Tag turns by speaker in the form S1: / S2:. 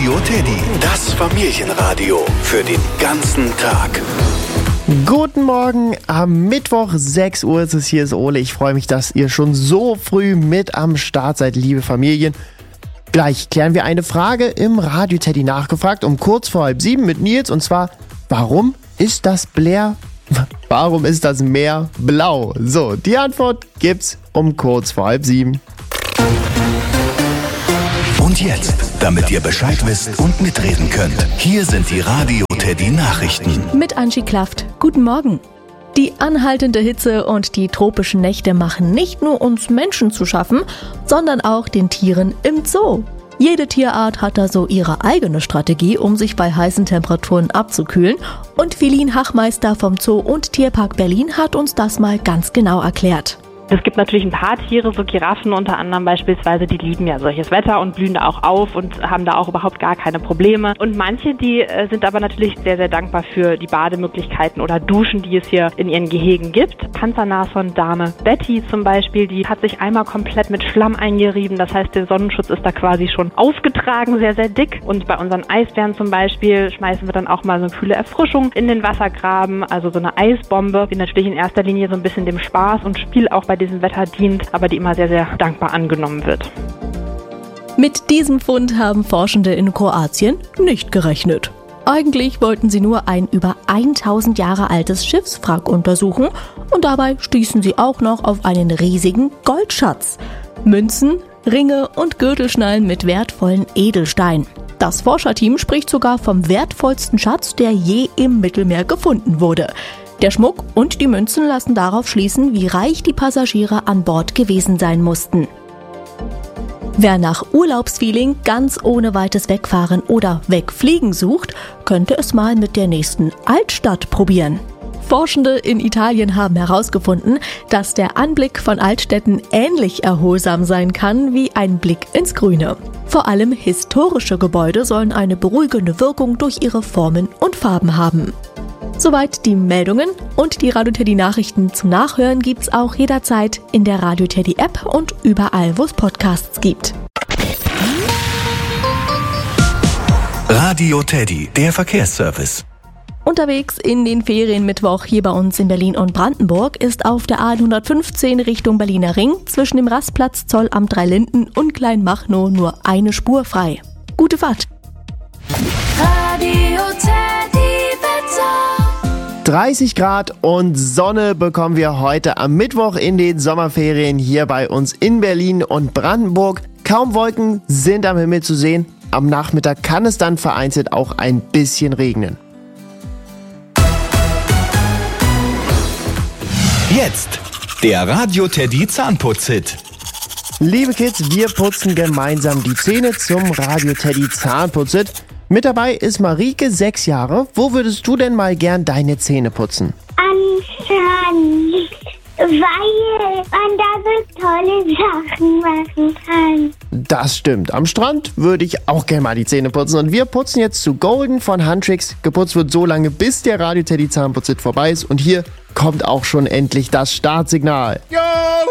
S1: Radio Teddy, das Familienradio für den ganzen Tag.
S2: Guten Morgen, am Mittwoch 6 Uhr ist es, hier ist Ole. Ich freue mich, dass ihr schon so früh mit am Start seid, liebe Familien. Gleich klären wir eine Frage im Radio Teddy nachgefragt um kurz vor 6:30 mit Nils, und zwar, warum ist das Meer blau? So, die Antwort gibt's um kurz vor 6:30.
S1: Und jetzt, damit ihr Bescheid wisst und mitreden könnt, hier sind die Radio Teddy Nachrichten.
S3: Mit Angie Klaft. Guten Morgen. Die anhaltende Hitze und die tropischen Nächte machen nicht nur uns Menschen zu schaffen, sondern auch den Tieren im Zoo. Jede Tierart hat da so ihre eigene Strategie, um sich bei heißen Temperaturen abzukühlen. Und Philin Hachmeister vom Zoo und Tierpark Berlin hat uns das mal ganz genau erklärt.
S4: Es gibt natürlich ein paar Tiere, so Giraffen unter anderem beispielsweise, die lieben ja solches Wetter und blühen da auch auf und haben da auch überhaupt gar keine Probleme. Und manche, die sind aber natürlich sehr, sehr dankbar für die Bademöglichkeiten oder Duschen, die es hier in ihren Gehegen gibt. Panzernashorn-Dame Betty zum Beispiel, die hat sich einmal komplett mit Schlamm eingerieben. Das heißt, der Sonnenschutz ist da quasi schon aufgetragen, sehr, sehr dick. Und bei unseren Eisbären zum Beispiel schmeißen wir dann auch mal so eine kühle Erfrischung in den Wassergraben, also so eine Eisbombe, die natürlich in erster Linie so ein bisschen dem Spaß und Spiel auch bei diesem Wetter dient, aber die immer sehr, sehr dankbar angenommen wird.
S3: Mit diesem Fund haben Forschende in Kroatien nicht gerechnet. Eigentlich wollten sie nur ein über 1000 Jahre altes Schiffswrack untersuchen und dabei stießen sie auch noch auf einen riesigen Goldschatz. Münzen, Ringe und Gürtelschnallen mit wertvollen Edelsteinen. Das Forscherteam spricht sogar vom wertvollsten Schatz, der je im Mittelmeer gefunden wurde. Der Schmuck und die Münzen lassen darauf schließen, wie reich die Passagiere an Bord gewesen sein mussten. Wer nach Urlaubsfeeling ganz ohne weites Wegfahren oder Wegfliegen sucht, könnte es mal mit der nächsten Altstadt probieren. Forschende in Italien haben herausgefunden, dass der Anblick von Altstädten ähnlich erholsam sein kann wie ein Blick ins Grüne. Vor allem historische Gebäude sollen eine beruhigende Wirkung durch ihre Formen und Farben haben. Soweit die Meldungen, und die Radio Teddy Nachrichten zum Nachhören gibt's auch jederzeit in der Radio Teddy App und überall, wo es Podcasts gibt.
S1: Radio Teddy, der Verkehrsservice.
S3: Unterwegs in den Ferienmittwoch hier bei uns in Berlin und Brandenburg ist auf der A115 Richtung Berliner Ring zwischen dem Rastplatz Zollamt 3 Linden und Kleinmachnow nur eine Spur frei. Gute Fahrt!
S5: Radio Teddy Wetter.
S2: 30 Grad und Sonne bekommen wir heute am Mittwoch in den Sommerferien hier bei uns in Berlin und Brandenburg. Kaum Wolken sind am Himmel zu sehen. Am Nachmittag kann es dann vereinzelt auch ein bisschen regnen.
S1: Jetzt der Radio Teddy Zahnputz-Hit.
S2: Liebe Kids, wir putzen gemeinsam die Zähne zum Radio Teddy Zahnputz-Hit. Mit dabei ist Marike, 6 Jahre. Wo würdest du denn mal gern deine Zähne putzen?
S6: Am Strand, weil man da so tolle Sachen machen kann.
S2: Das stimmt. Am Strand würde ich auch gerne mal die Zähne putzen. Und wir putzen jetzt zu Golden von Huntrix. Geputzt wird so lange, bis der Radio Teddy Zahnputz-Hit vorbei ist. Und hier kommt auch schon endlich das Startsignal.